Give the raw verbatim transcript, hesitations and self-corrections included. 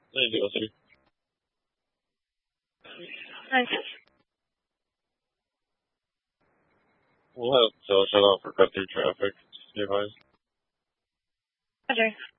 There you go, sir. Nice. We'll have Phil shut off for cut through traffic. Stay by. Roger.